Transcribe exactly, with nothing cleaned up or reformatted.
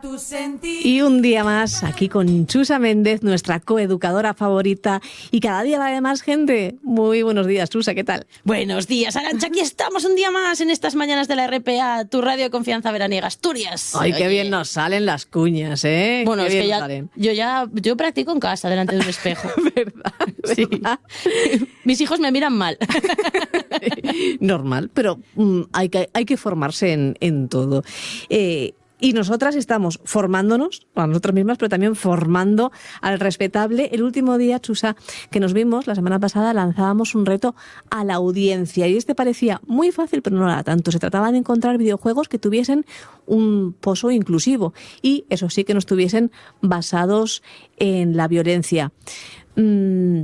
Y un día más aquí con Chusa Méndez, nuestra coeducadora favorita, y cada día la de más gente. Muy buenos días, Chusa, ¿qué tal? Buenos días, Arantxa, aquí estamos un día más en estas mañanas de la R P A, tu radio de confianza veraniega, Asturias. Ay, qué Oye. bien nos salen las cuñas, ¿eh? Bueno, qué es bien que ya, salen. yo ya yo practico en casa, delante de un espejo. ¿Verdad? Sí. ¿Verdad? Mis hijos me miran mal. Normal, pero mm, hay, que, hay que formarse en, en todo. Eh, Y nosotras estamos formándonos, a nosotras mismas, pero también formando al respetable. El último día, Chusa, que nos vimos, la semana pasada, lanzábamos un reto a la audiencia. Y este parecía muy fácil, pero no era tanto. Se trataba de encontrar videojuegos que tuviesen un pozo inclusivo. Y, eso sí, que no estuviesen basados en la violencia. Mm,